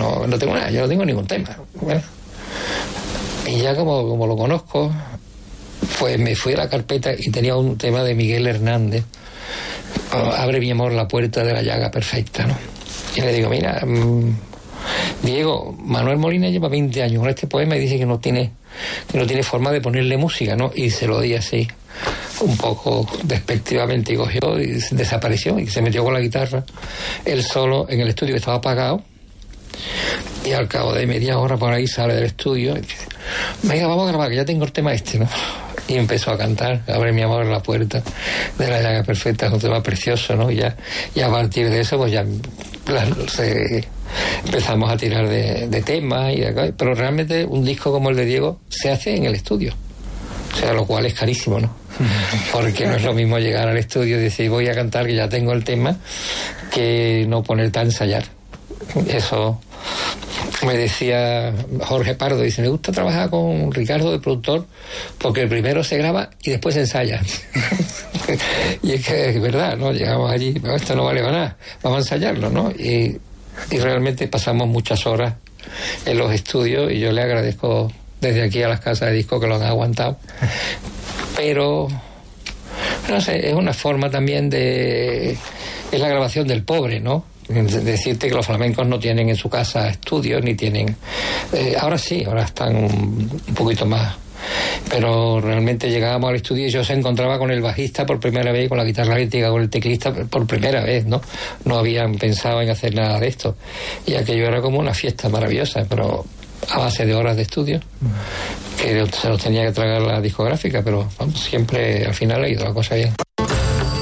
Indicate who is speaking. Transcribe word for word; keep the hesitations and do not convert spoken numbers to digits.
Speaker 1: no, no tengo nada, yo no tengo ningún tema. Bueno, y ya como, como lo conozco, pues me fui a la carpeta y tenía un tema de Miguel Hernández, Abre mi amor la puerta de la llaga perfecta, ¿no? Y le digo, mira, mmm, Diego, Manuel Molina lleva veinte años con este poema y dice que no tiene que no tiene forma de ponerle música, ¿no? Y se lo di así, un poco despectivamente, y cogió y desapareció y se metió con la guitarra él solo en el estudio, que estaba apagado, y al cabo de media hora por ahí sale del estudio y dice, venga, vamos a grabar, que ya tengo el tema este, ¿no? Y empezó a cantar, Abre mi amor la puerta de la llaga perfecta, es un tema precioso, ¿no? Y, ya, y a partir de eso, pues ya se, empezamos a tirar de, de temas, y de, pero realmente un disco como el de Diego se hace en el estudio, o sea, lo cual es carísimo, ¿no? Porque no es lo mismo llegar al estudio y decir, voy a cantar, que ya tengo el tema, que no ponerte a ensayar. Eso me decía Jorge Pardo, dice, me gusta trabajar con Ricardo de productor porque el primero se graba y después se ensaya. Y es que es verdad, ¿no? Llegamos allí, pero esto no vale para nada, vamos a ensayarlo, ¿no? Y, y realmente pasamos muchas horas en los estudios, y yo le agradezco desde aquí a las casas de disco que lo han aguantado, pero no sé, es una forma también de, es la grabación del pobre, ¿no? Decirte que los flamencos no tienen en su casa estudios, ni tienen, eh, ahora sí, ahora están un, un poquito más, pero realmente llegábamos al estudio y yo se encontraba con el bajista por primera vez, con la guitarra eléctrica, con el teclista por primera vez, ¿no? No habían pensado en hacer nada de esto, y aquello era como una fiesta maravillosa, pero a base de horas de estudio, que se los tenía que tragar la discográfica, pero vamos, siempre al final ha ido la cosa bien.